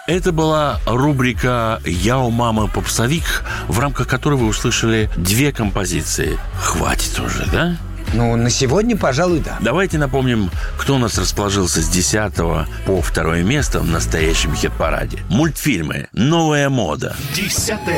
Это была рубрика «Я у мамы попсовик», в рамках которой вы услышали 2 композиции. Хватит уже, да? Ну, на сегодня, пожалуй, да. Давайте напомним, кто у нас расположился с 10 по 2 место в настоящем хит-параде. Мультфильмы «Новая мода». 10